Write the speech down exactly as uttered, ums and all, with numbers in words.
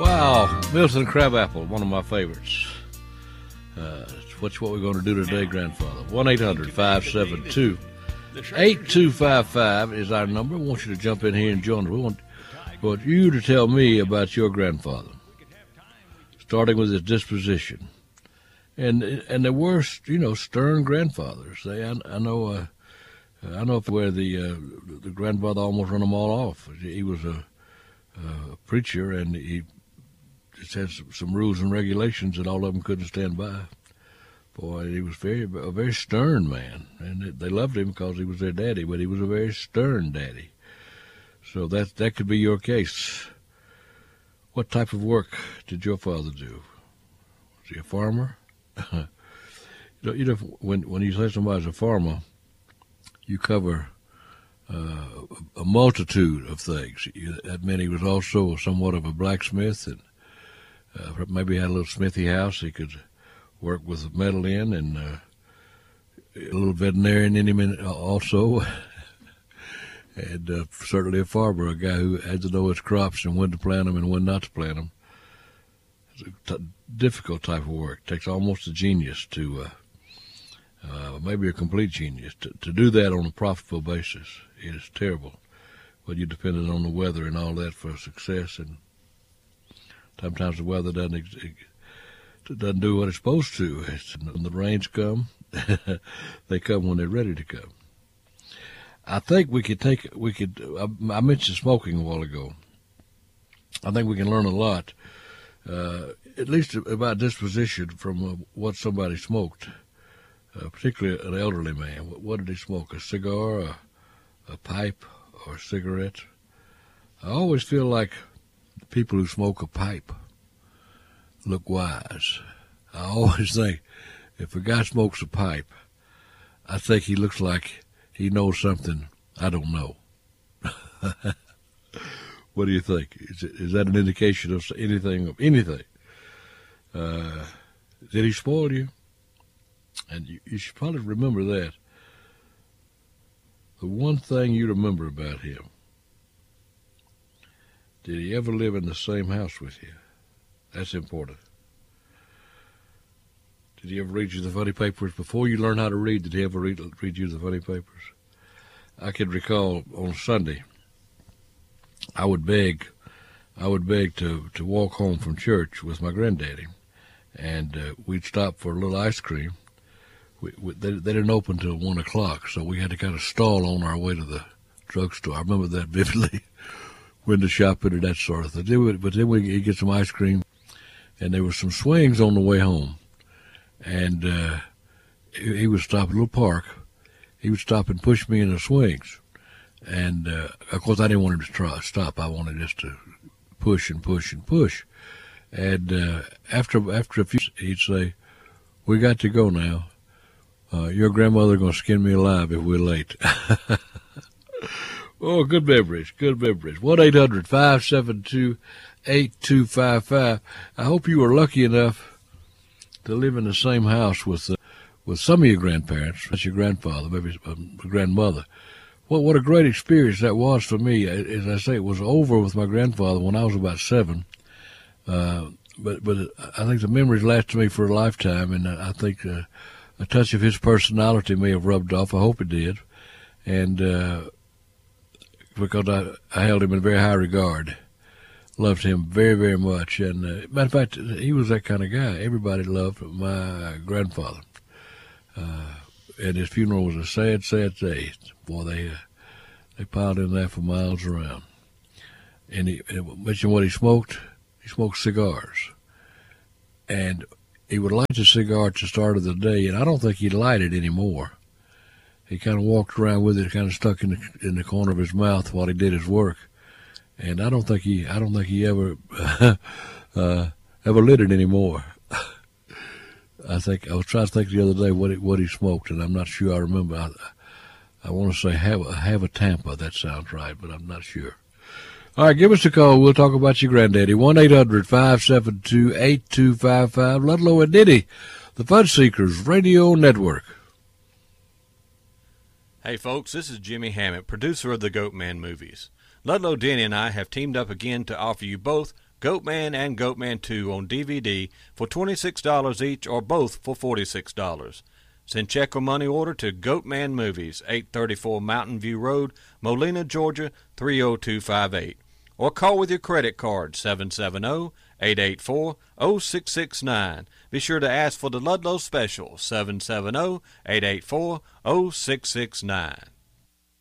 Wow, Milton Crabapple, one of my favorites. Uh, what's what we're going to do today, grandfather? one eight hundred five seven two eight two five five is our number. We want you to jump in here and join us. We want, we want you to tell me about your grandfather, starting with his disposition. And and there were, you know, stern grandfathers. They, I, I know uh, I know where the uh, the grandfather almost run them all off. He was a, a preacher, and he just had some, some rules and regulations that all of them couldn't stand by. Boy, he was very a very stern man, and they loved him because he was their daddy, but he was a very stern daddy. So that that could be your case. What type of work did your father do? Was he a farmer? you know, you know, when when you say somebody's a farmer, you cover uh, a multitude of things. You, that meant he was also somewhat of a blacksmith, and uh, maybe had a little smithy house he could work with metal in, and uh, a little veterinarian in him also, and uh, certainly a farmer, a guy who had to know his crops and when to plant them and when not to plant them. It's a t- difficult type of work. It takes almost a genius to, uh, uh, maybe a complete genius, to, to do that on a profitable basis. It is terrible. But you're dependent on the weather and all that for success, and sometimes the weather doesn't ex- It doesn't do what it's supposed to. It's, when the rains come, they come when they're ready to come. I think we could take, we could, I, I mentioned smoking a while ago. I think we can learn a lot, uh, at least about disposition from uh, what somebody smoked, uh, particularly an elderly man. What, what did he smoke, a cigar, a, a pipe, or a cigarette? I always feel like people who smoke a pipe look wise. I always think if a guy smokes a pipe, I think he looks like he knows something I don't know. What do you think? Is, it, is that an indication of anything, of anything? Uh, did he spoil you? And you, you should probably remember that. The one thing you remember about him, did he ever live in the same house with you? That's important. Did he ever read you the funny papers? Before you learned how to read, did he ever read, read you the funny papers? I can recall on Sunday, I would beg, I would beg to, to walk home from church with my granddaddy, and uh, we'd stop for a little ice cream. We, we, they, they didn't open till one o'clock, so we had to kind of stall on our way to the drugstore. I remember that vividly, window shopping and that sort of thing. But then we'd get some ice cream, and there were some swings on the way home. And uh, he, he would stop at a little park. He would stop and push me in the swings. And, uh, of course, I didn't want him to try, stop. I wanted just to push and push and push. And uh, after after a few, he'd say, "We got to go now. Uh, your grandmother going to skin me alive if we're late." Oh, good memories, good memories. one eight hundred five seven two eight two five five. I hope you were lucky enough to live in the same house with uh, with some of your grandparents. That's your grandfather, maybe a grandmother. Well, what a great experience that was for me. As I say, it was over with my grandfather when I was about seven. Uh, but but I think the memories lasted me for a lifetime, and I think uh, a touch of his personality may have rubbed off. I hope it did. And uh, because I, I held him in very high regard. Loved him very, very much. And, uh, matter of fact, he was that kind of guy. Everybody loved my grandfather. Uh, and his funeral was a sad, sad day. Boy, they uh, they piled in there for miles around. And he and mentioned what he smoked. He smoked cigars. And he would light a cigar at the start of the day, and I don't think he'd light it anymore. He kind of walked around with it, kind of stuck in the in the corner of his mouth while he did his work. And I don't think he, I don't think he ever, uh, ever lit it anymore. I think I was trying to think the other day what he, what he smoked, and I'm not sure I remember. I, I want to say have a, have a Tampa. That sounds right, but I'm not sure. All right, give us a call. We'll talk about your granddaddy. one eight hundred five seven two eight two five five. Ludlow and Diddy, the Fun Seekers Radio Network. Hey, folks, this is Jimmy Hammett, producer of the Goatman movies. Ludlow Denny and I have teamed up again to offer you both Goatman and Goatman two on D V D for twenty-six dollars each or both for forty-six dollars. Send check or money order to Goatman Movies, eight thirty-four Mountain View Road, Molina, Georgia, three oh two five eight. Or call with your credit card, seven seven zero, eight eight four, zero six six nine. Be sure to ask for the Ludlow Special, seven seven zero, eight eight four, zero six six nine.